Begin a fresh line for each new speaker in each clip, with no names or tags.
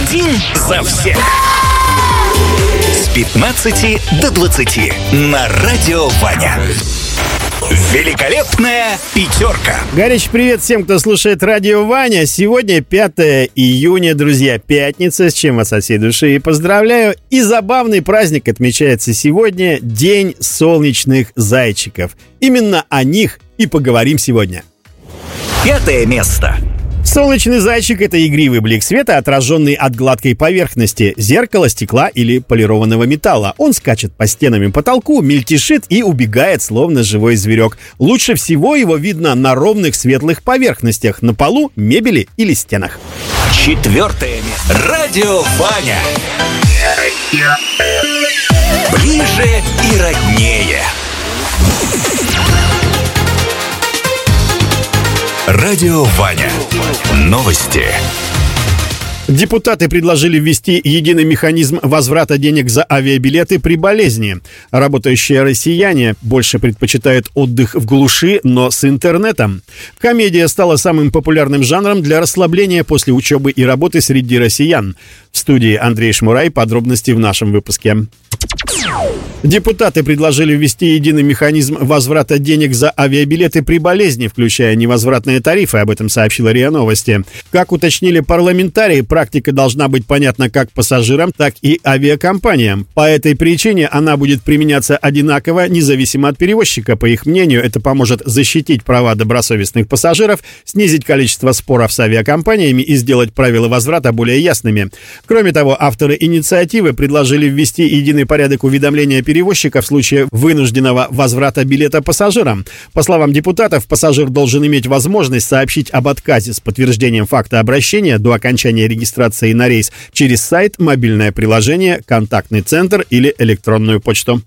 Один за всех. С 15 до 20 на Радио Ваня. Великолепная пятерка.
Горячий привет всем, кто слушает Радио Ваня. Сегодня 5 июня, друзья, пятница, с чем вас от всей души и поздравляю. И забавный праздник отмечается сегодня — День солнечных зайчиков. Именно о них и поговорим сегодня.
5 место.
Солнечный зайчик — это игривый блик света, отраженный от гладкой поверхности зеркала, стекла или полированного металла. Он скачет по стенам и потолку, мельтешит и убегает, словно живой зверек. Лучше всего его видно на ровных светлых поверхностях, на полу, мебели или стенах.
4 место. Радио Ваня. Ближе и роднее. Радио Ваня. Новости.
Депутаты предложили ввести единый механизм возврата денег за авиабилеты при болезни. Работающие россияне больше предпочитают отдых в глуши, но с интернетом. Комедия стала самым популярным жанром для расслабления после учебы и работы среди россиян. В студии Андрей Шмурай. Подробности в нашем выпуске. Депутаты предложили ввести единый механизм возврата денег за авиабилеты при болезни, включая невозвратные тарифы. Об этом сообщила РИА Новости. Как уточнили парламентарии, практика должна быть понятна как пассажирам, так и авиакомпаниям. По этой причине она будет применяться одинаково, независимо от перевозчика. По их мнению, это поможет защитить права добросовестных пассажиров, снизить количество споров с авиакомпаниями и сделать правила возврата более ясными. Кроме того, авторы инициативы предложили ввести единый порядок уведомления перевозчика в случае вынужденного возврата билета пассажирам. По словам депутатов, пассажир должен иметь возможность сообщить об отказе с подтверждением факта обращения до окончания регистрации на рейс через сайт, мобильное приложение, контактный центр или электронную почту.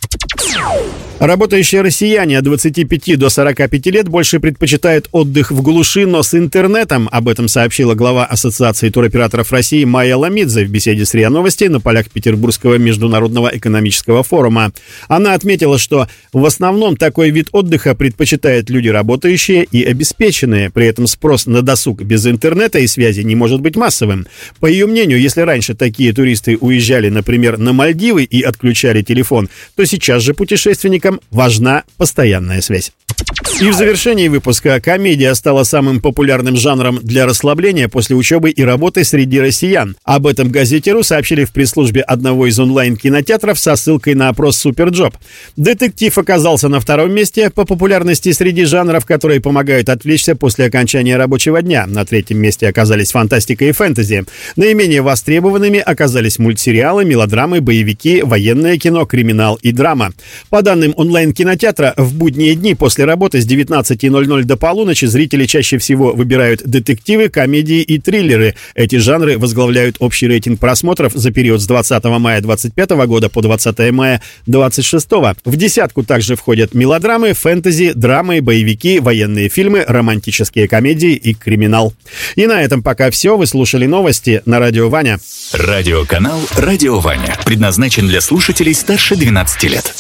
Работающие россияне от 25 до 45 лет больше предпочитают отдых в глуши, но с интернетом. Об этом сообщила глава Ассоциации туроператоров России Майя Ламидзе в беседе с РИА Новости на полях Петербургского международного экономического форума. Она отметила, что в основном такой вид отдыха предпочитают люди работающие и обеспеченные. При этом спрос на досуг без интернета и связи не может быть массовым. По ее мнению, если раньше такие туристы уезжали, например, на Мальдивы и отключали телефон, то сейчас же путешественникам важна постоянная связь. И в завершении выпуска: комедия стала самым популярным жанром для расслабления после учебы и работы среди россиян. Об этом Газете.ру сообщили в пресс-службе одного из онлайн-кинотеатров со ссылкой на опрос Суперджоп. Детектив оказался на втором месте по популярности среди жанров, которые помогают отвлечься после окончания рабочего дня. На третьем месте оказались фантастика и фэнтези. Наименее востребованными оказались мультсериалы, мелодрамы, боевики, военное кино, криминал и драма. По данным онлайн-кинотеатра, в будние дни после работы с 19:00 до полуночи зрители чаще всего выбирают детективы, комедии и триллеры. Эти жанры возглавляют общий рейтинг просмотров за период с 20 мая 2025 года по 20 мая 2026. В десятку также входят мелодрамы, фэнтези, драмы, боевики, военные фильмы, романтические комедии и криминал. И на этом пока все. Вы слушали новости на Радио Ваня.
Радиоканал Радио Ваня предназначен для слушателей старше 12 лет.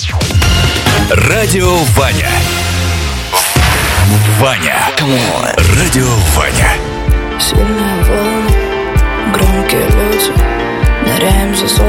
Радио Ваня. Ваня. Радио Ваня.
Сильные волны, громкие люди, ныряем за